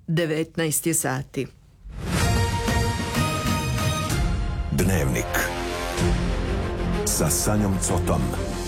19 je sati. Dnevnik sa Sanjom Cotom.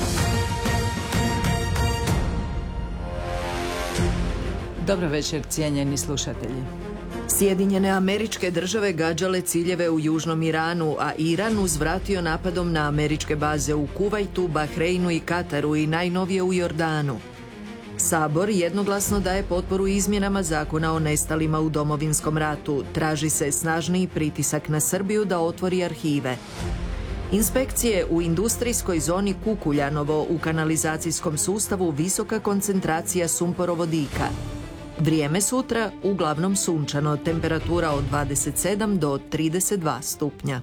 Dobro večer, cijenjeni slušatelji. Sjedinjene Američke Države gađale ciljeve u južnom Iranu, a Iran uzvratio napadom na američke baze u Kuvajtu, Bahreinu i Kataru i najnovije u Jordanu. Sabor jednoglasno daje potporu izmjenama zakona o nestalima u Domovinskom ratu. Traži se snažniji pritisak na Srbiju da otvori arhive. Inspekcije u industrijskoj zoni Kukuljanovo, u kanalizacijskom sustavu visoka koncentracija sumporovodika. Vrijeme sutra uglavnom sunčano, temperatura od 27 do 32 stupnja.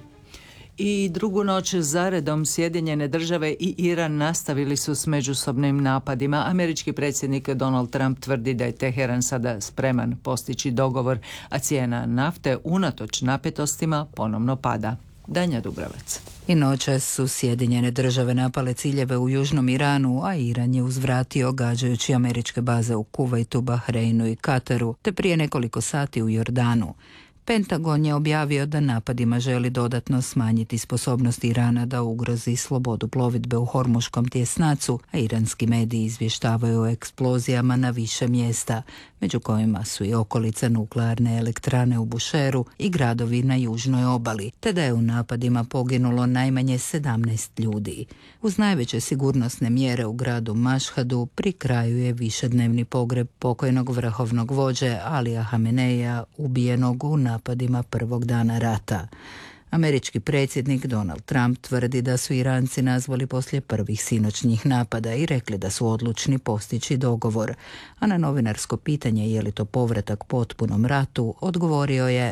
I drugu noć zaredom Sjedinjene Države i Iran nastavili su s međusobnim napadima. Američki predsjednik Donald Trump tvrdi da je Teheran sada spreman postići dogovor, a cijena nafte unatoč napetostima ponovno pada. Danja Dubravac. I noćas su Sjedinjene Države napale ciljeve u južnom Iranu, a Iran je uzvratio gađajući američke baze u Kuvajtu, Bahreinu i Kataru, te prije nekoliko sati u Jordanu. Pentagon je objavio da napadima želi dodatno smanjiti sposobnost Irana da ugrozi slobodu plovidbe u Hormuškom tjesnacu, a iranski mediji izvještavaju o eksplozijama na više mjesta, među kojima su i okolica nuklearne elektrane u Bušeru i gradovi na južnoj obali, te da je u napadima poginulo najmanje 17 ljudi. Uz najveće sigurnosne mjere u gradu Mašhadu pri kraju je višednevni pogreb pokojnog vrhovnog vođe Alija Hameneja, ubijenog u napadima prvog dana rata. Američki predsjednik Donald Trump tvrdi da su Iranci nazvali poslije prvih sinoćnjih napada i rekli da su odlučni postići dogovor. A na novinarsko pitanje je li to povratak potpunom ratu, odgovorio je: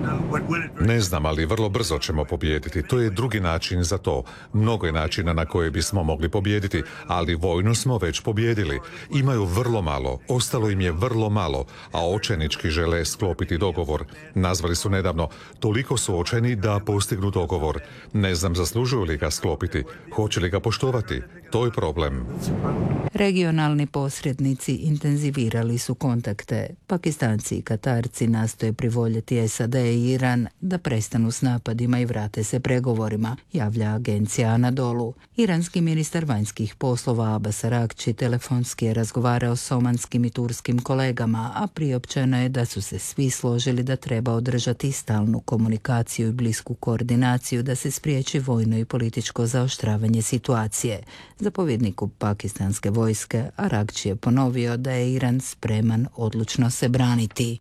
Ne znam, ali vrlo brzo ćemo pobijediti. To je drugi način za to. Mnogo je načina na koje bismo mogli pobijediti, ali vojno smo već pobijedili. Imaju vrlo malo, ostalo im je vrlo malo, a očajnički žele sklopiti dogovor. Nazvali su nedavno, toliko su očajni da postignu dogovor. Ne znam zaslužuju li ga sklopiti, hoće li ga poštovati. To je problem. Regionalni posrednici intenzivirali su kontakte. Pakistanci i Katarci nastoje privoljeti SAD i Iran da prestanu s napadima i vrate se pregovorima, javlja agencija Anadolu. Iranski ministar vanjskih poslova Abbas Araghchi telefonski je razgovarao s omanskim i turskim kolegama, a priopćeno je da su se svi složili da treba održati stalnu komunikaciju i blisku koordinaciju da se spriječi vojno i političko zaoštravanje situacije. Zapovjedniku pakistanske vojske Araghchi je ponovio da je Iran spreman odlučno se braniti.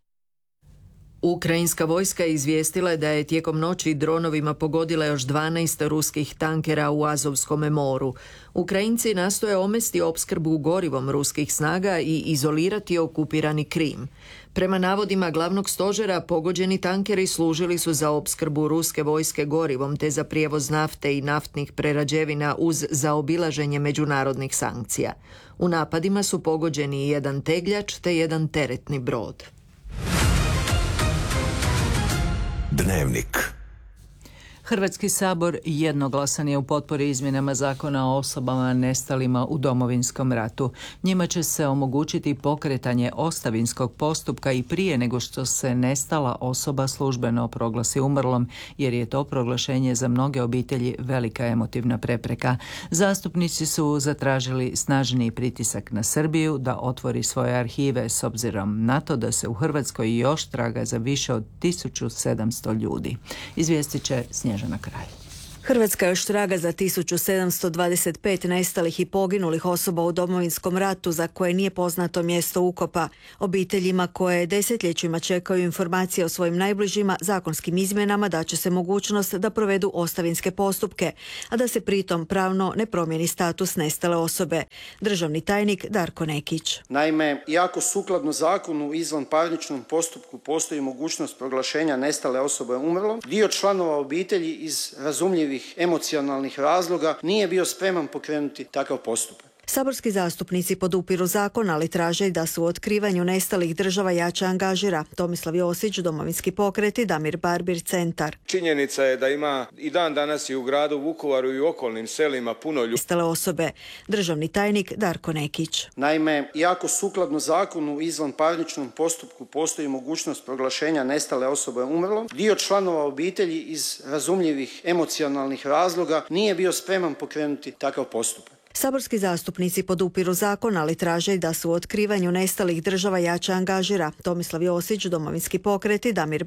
Ukrajinska vojska izvijestila je da je tijekom noći dronovima pogodila još 12 ruskih tankera u Azovskom moru. Ukrajinci nastoje omesti opskrbu gorivom ruskih snaga i izolirati okupirani Krim. Prema navodima glavnog stožera, pogođeni tankeri služili su za opskrbu ruske vojske gorivom te za prijevoz nafte i naftnih prerađevina uz zaobilaženje međunarodnih sankcija. U napadima su pogođeni jedan tegljač te jedan teretni brod. Dnevnik. Hrvatski sabor jednoglasan je u potpori izmjenama zakona o osobama nestalima u Domovinskom ratu. Njima će se omogućiti pokretanje ostavinskog postupka i prije nego što se nestala osoba službeno proglasi umrlom, jer je to proglašenje za mnoge obitelji velika emotivna prepreka. Zastupnici su zatražili snažniji pritisak na Srbiju da otvori svoje arhive s obzirom na to da se u Hrvatskoj još traga za više od 1700 ljudi. Izvijestit će Snježana Kralj. Hrvatska još traga za 1725 nestalih i poginulih osoba u Domovinskom ratu za koje nije poznato mjesto ukopa. Obiteljima koje desetljećima čekaju informacije o svojim najbližima zakonskim izmjenama daće se mogućnost da provedu ostavinske postupke, a da se pritom pravno ne promijeni status nestale osobe. Državni tajnik Darko Nekić. Naime, iako sukladno zakonu u izvanparničnom postupku postoji mogućnost proglašenja nestale osobe umrlom, dio članova obitelji iz razumljivih emocionalnih razloga nije bio spreman pokrenuti takav postupak. Saborski zastupnici podupiru zakon, ali traže da se u otkrivanju nestalih država jače angažira Tomislav Josić, Domovinski pokret i Damir Barbir, Centar. Činjenica je da ima i dan danas i u gradu Vukovaru i u okolnim selima puno ljudi. Nestale osobe. Državni tajnik Darko Nekić. Naime, iako sukladno zakonu u izvanparničnom postupku postoji mogućnost proglašenja nestale osobe umrlom, dio članova obitelji iz razumljivih emocionalnih razloga nije bio spreman pokrenuti takav postupak. Saborski zastupnici podupiru zakon, ali traže da se u otkrivanju nestalih država jače angažira Tomislav Josić, Domovinski pokret i Damir